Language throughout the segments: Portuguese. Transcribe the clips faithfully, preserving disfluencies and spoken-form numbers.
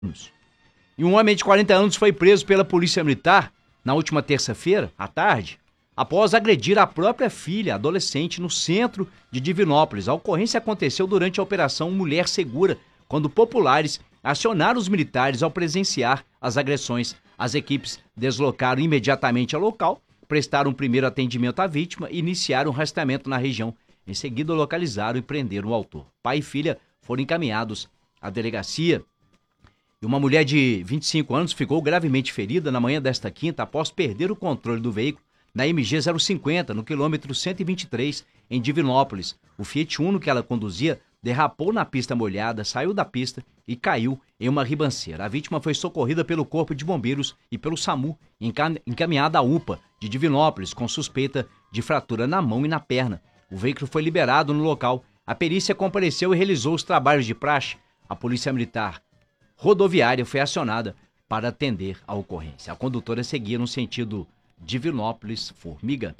E um homem de quarenta anos foi preso pela Polícia Militar na última terça-feira, à tarde, após agredir a própria filha, adolescente, no centro de Divinópolis. A ocorrência aconteceu durante a Operação Mulher Segura, quando populares acionaram os militares ao presenciar as agressões. As equipes deslocaram imediatamente ao local, prestaram primeiro atendimento à vítima e iniciaram o rastreamento na região. Em seguida, localizaram e prenderam o autor. Pai e filha foram encaminhados à delegacia. E uma mulher de vinte e cinco anos ficou gravemente ferida na manhã desta quinta após perder o controle do veículo na M G zero cinquenta, no quilômetro cento e vinte e três, em Divinópolis. O Fiat Uno que ela conduzia derrapou na pista molhada, saiu da pista e caiu em uma ribanceira. A vítima foi socorrida pelo Corpo de Bombeiros e pelo SAMU, encaminhada à U P A de Divinópolis, com suspeita de fratura na mão e na perna. O veículo foi liberado no local. A perícia compareceu e realizou os trabalhos de praxe. A Polícia Militar Rodoviária foi acionada para atender a ocorrência. A condutora seguia no sentido Divinópolis-Formiga.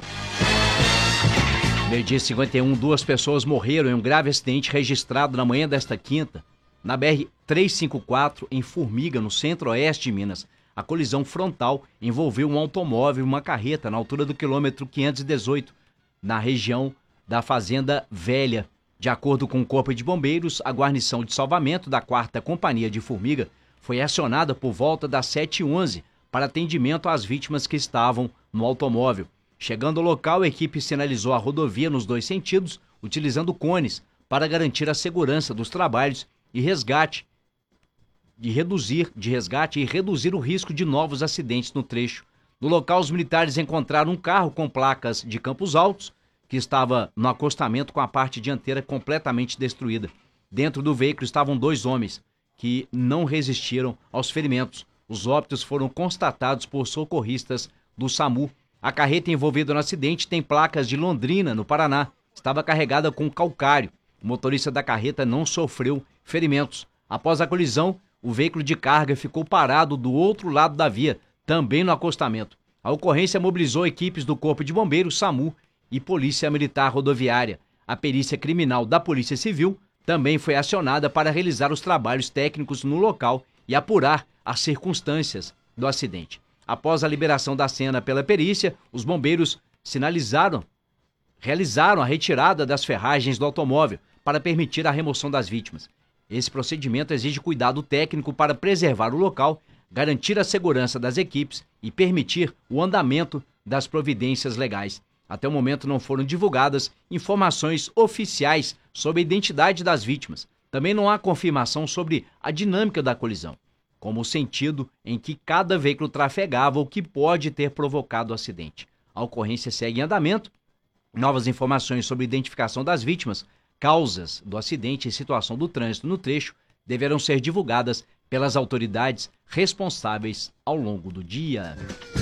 Meio-dia e cinquenta e um, duas pessoas morreram em um grave acidente registrado na manhã desta quinta, na B R trezentos e cinquenta e quatro, em Formiga, no centro-oeste de Minas. A colisão frontal envolveu um automóvel e uma carreta na altura do quilômetro quinhentos e dezoito, na região da Fazenda Velha. De acordo com o Corpo de Bombeiros, a guarnição de salvamento da quarta Companhia de Formiga foi acionada por volta das sete e onze para atendimento às vítimas que estavam no automóvel. Chegando ao local, a equipe sinalizou a rodovia nos dois sentidos, utilizando cones para garantir a segurança dos trabalhos e resgate, de reduzir, de resgate e reduzir o risco de novos acidentes no trecho. No local, os militares encontraram um carro com placas de Campos Altos, que estava no acostamento com a parte dianteira completamente destruída. Dentro do veículo estavam dois homens que não resistiram aos ferimentos. Os óbitos foram constatados por socorristas do SAMU. A carreta envolvida no acidente tem placas de Londrina, no Paraná. Estava carregada com calcário. O motorista da carreta não sofreu ferimentos. Após a colisão, o veículo de carga ficou parado do outro lado da via, também no acostamento. A ocorrência mobilizou equipes do Corpo de Bombeiros, SAMU e Polícia Militar Rodoviária. A perícia criminal da Polícia Civil também foi acionada para realizar os trabalhos técnicos no local e apurar as circunstâncias do acidente. Após a liberação da cena pela perícia, os bombeiros sinalizaram, realizaram a retirada das ferragens do automóvel para permitir a remoção das vítimas. Esse procedimento exige cuidado técnico para preservar o local, garantir a segurança das equipes e permitir o andamento das providências legais. Até o momento não foram divulgadas informações oficiais sobre a identidade das vítimas. Também não há confirmação sobre a dinâmica da colisão, como o sentido em que cada veículo trafegava ou que pode ter provocado o acidente. A ocorrência segue em andamento. Novas informações sobre a identificação das vítimas, causas do acidente e situação do trânsito no trecho deverão ser divulgadas pelas autoridades responsáveis ao longo do dia.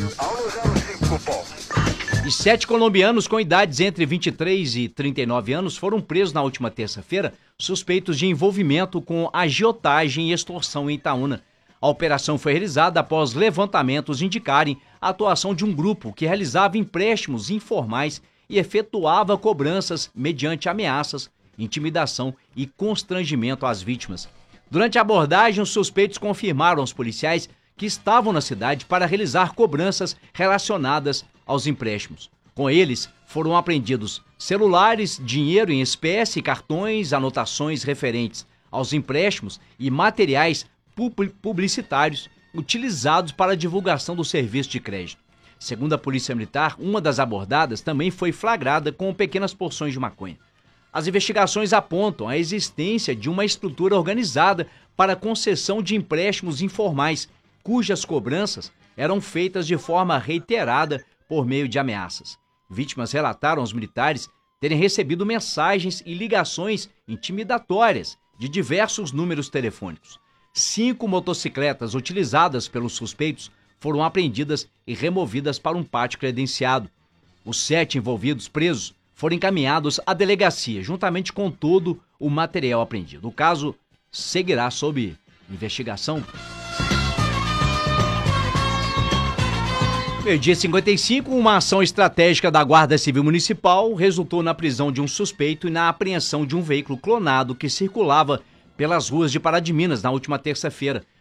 E sete colombianos com idades entre vinte e três e trinta e nove anos foram presos na última terça-feira, suspeitos de envolvimento com agiotagem e extorsão em Itaúna. A operação foi realizada após levantamentos indicarem a atuação de um grupo que realizava empréstimos informais e efetuava cobranças mediante ameaças, intimidação e constrangimento às vítimas. Durante a abordagem, os suspeitos confirmaram aos policiais que estavam na cidade para realizar cobranças relacionadas aos empréstimos. Com eles, foram apreendidos celulares, dinheiro em espécie, cartões, anotações referentes aos empréstimos e materiais publicitários utilizados para a divulgação do serviço de crédito. Segundo a Polícia Militar, uma das abordadas também foi flagrada com pequenas porções de maconha. As investigações apontam a existência de uma estrutura organizada para a concessão de empréstimos informais, cujas cobranças eram feitas de forma reiterada por meio de ameaças. Vítimas relataram aos militares terem recebido mensagens e ligações intimidatórias de diversos números telefônicos. Cinco motocicletas utilizadas pelos suspeitos foram apreendidas e removidas para um pátio credenciado. Os sete envolvidos presos foram encaminhados à delegacia, juntamente com todo o material apreendido. O caso seguirá sob investigação. Meio-dia cinquenta e cinco, uma ação estratégica da Guarda Civil Municipal resultou na prisão de um suspeito e na apreensão de um veículo clonado que circulava pelas ruas de Pará de Minas na última terça-feira.